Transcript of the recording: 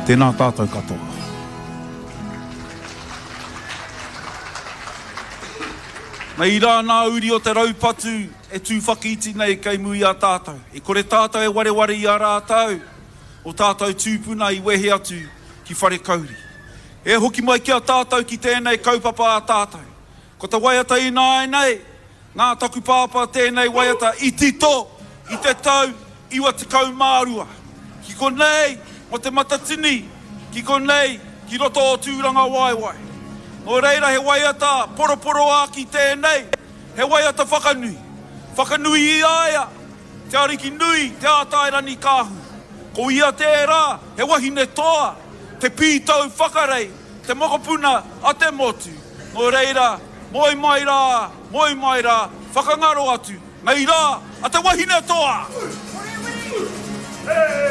Tēnā tātou katoa. Nei rā nā uri o te raupatu e tū whakiiti nei kei mui a tātou. E kore tātou e wareware i a rātou. O tātou tūpuna i wehe atu ki whare kauri. E hoki mai ki a tātou ki tēnei kaupapa a tātou. Ko te waiata i nāi nei, ngā taku pāpā tēnei waiata i tito, i te tau, iwa te kaumārua. Ki konei, mo te matatini, ki konei, ki roto o tūranga waiwai. Nō reira he waiata poroporo a ki tēnei, he waiata whakanui. Whakanui i aia, te ariki nui, te ātairani kāhu. Ko ia tērā, he wahine toa, te pītau whakarei, te mokopuna a te motu. Nō reira, moi mai rā, whakangaro atu, nei rā, a te wahine toa! Hey!